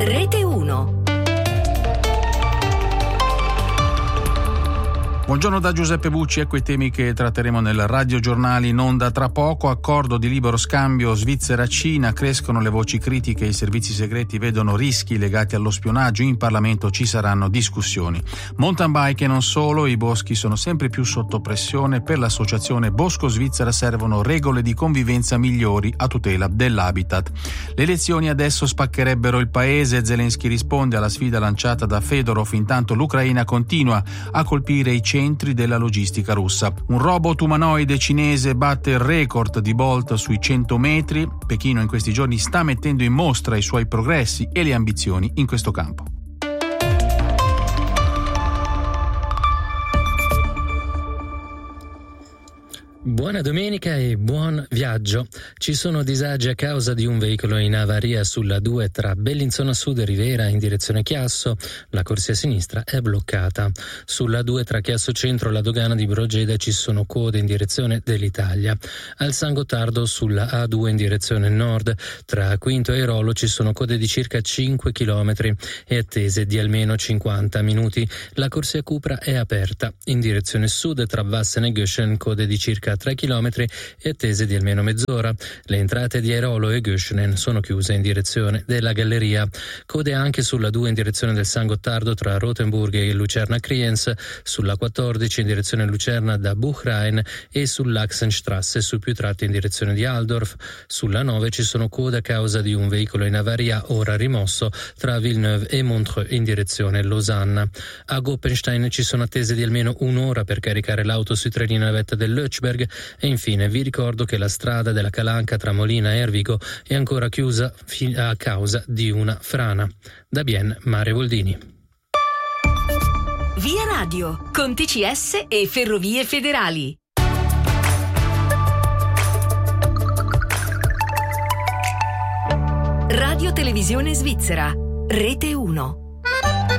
Rete 1. Buongiorno da Giuseppe Bucci, ecco i temi che tratteremo nel radiogiornale in onda tra poco. Accordo di libero scambio Svizzera-Cina, crescono le voci critiche, i servizi segreti vedono rischi legati allo spionaggio, in Parlamento ci saranno discussioni. Mountain bike e non solo, i boschi sono sempre più sotto pressione, per l'associazione Bosco Svizzera servono regole di convivenza migliori a tutela dell'habitat. Le elezioni adesso spaccherebbero il paese, Zelensky risponde alla sfida lanciata da Fedorov, intanto l'Ucraina continua a colpire i centri della logistica russa. Un robot umanoide cinese batte il record di Bolt sui 100 metri. Pechino in questi giorni sta mettendo in mostra i suoi progressi e le ambizioni in questo campo. Buona domenica e buon viaggio. Ci sono disagi a causa di un veicolo in avaria sulla 2 tra Bellinzona Sud e Rivera in direzione Chiasso. La corsia sinistra è bloccata. Sulla 2 tra Chiasso Centro e la dogana di Brogeda ci sono code in direzione dell'Italia. Al San Gottardo sulla A2 in direzione nord tra Quinto e Rolo ci sono code di circa 5 km e attese di almeno 50 minuti. La corsia Cupra è aperta. In direzione sud tra Vassen e Göschen code di circa 3 km e attese di almeno mezz'ora. Le entrate di Airolo e Göschenen sono chiuse in direzione della Galleria. Code anche sulla 2 in direzione del San Gottardo tra Rothenburg e Lucerna Kriens, sulla 14 in direzione Lucerna da Buchrein e sull'Achsenstrasse su più tratti in direzione di Altdorf. Sulla 9 ci sono code a causa di un veicolo in avaria ora rimosso tra Villeneuve e Montreux in direzione Losanna. A Goppenstein ci sono attese di almeno un'ora per caricare l'auto sui treni navetta del Lötschberg. E infine vi ricordo che la strada della Calanca tra Molina e Ervigo è ancora chiusa a causa di una frana. Da Bien, Mare Voldini. Via Radio, con TCS e Ferrovie Federali. Radio Televisione Svizzera, Rete 1.